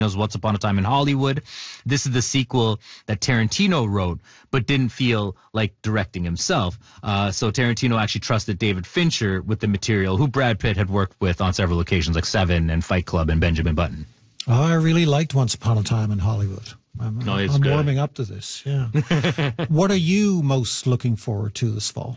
Once Upon a Time in Hollywood. This is the sequel that Tarantino wrote, but didn't feel like directing himself. So Tarantino actually trusted David Fincher with the material, who Brad Pitt had worked with on several occasions, like Seven and Fight Club and Benjamin Button. Oh, I really liked Once Upon a Time in Hollywood. I'm warming up to this, yeah. What are you most looking forward to this fall?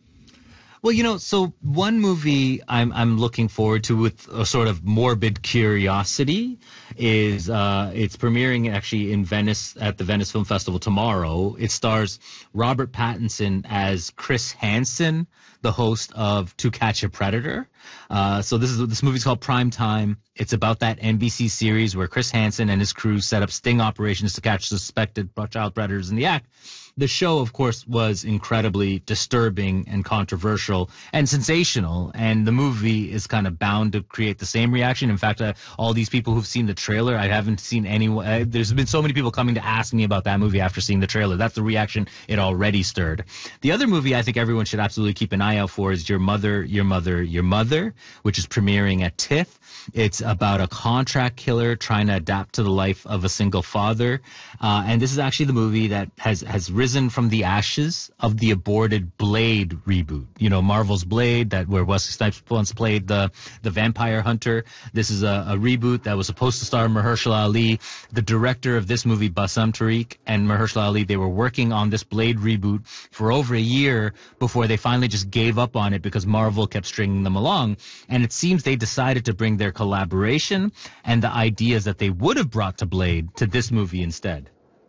Well, so one movie I'm looking forward to with a sort of morbid curiosity is it's premiering actually in Venice at the Venice Film Festival tomorrow. It stars Robert Pattinson as Chris Hansen, the host of To Catch a Predator. So this movie's called Prime Time. It's about that NBC series where Chris Hansen and his crew set up sting operations to catch suspected child predators in the act. The show, of course, was incredibly disturbing and controversial and sensational, and the movie is kind of bound to create the same reaction. In fact, all these people who've seen the trailer, I haven't seen anyone. There's been so many people coming to ask me about that movie after seeing the trailer. That's the reaction it already stirred. The other movie I think everyone should absolutely keep an eye out for is Your Mother, Your Mother, Your Mother, which is premiering at TIFF. It's about a contract killer trying to adapt to the life of a single father. And this is actually the movie that has risen from the ashes of the aborted Blade reboot. Marvel's Blade, where Wesley Snipes once played the vampire hunter. This is a reboot that was supposed to star Mahershala Ali. The director of this movie, Bassam Tariq, and Mahershala Ali, they were working on this Blade reboot for over a year before they finally just gave up on it because Marvel kept stringing them along. And it seems they decided to bring their collaboration and the ideas that they would have brought to Blade to this movie instead.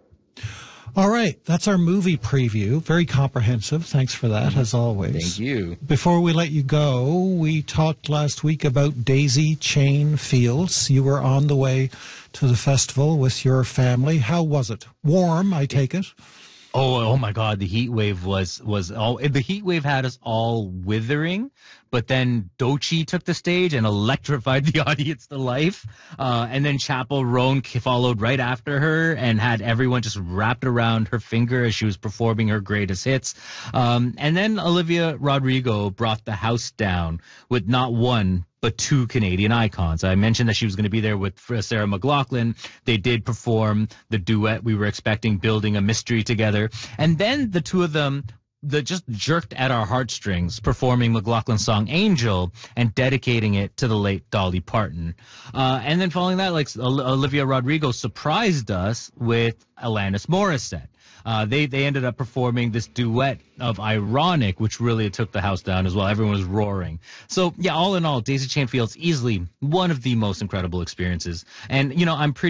All right, that's our movie preview. Very comprehensive. Thanks for that, as always. Thank you. Before we let you go, we talked last week about Daisy Chain Fields. You were on the way to the festival with your family. How was it? Warm, I take it? Oh my God! The heat wave the heat wave had us all withering, but then Doechii took the stage and electrified the audience to life. And then Chappell Roan followed right after her and had everyone just wrapped around her finger as she was performing her greatest hits. And then Olivia Rodrigo brought the house down with not one but two Canadian icons. I mentioned that she was going to be there with Sarah McLachlan. They did perform the duet we were expecting, Building a Mystery Together. And then the two of them just jerked at our heartstrings, performing McLachlan's song Angel and dedicating it to the late Dolly Parton. And then following that, Olivia Rodrigo surprised us with Alanis Morissette. They ended up performing this duet of Ironic, which really took the house down as well. Everyone was roaring. So, yeah, all in all, Daisy Chain Fields, easily one of the most incredible experiences. And, I'm pretty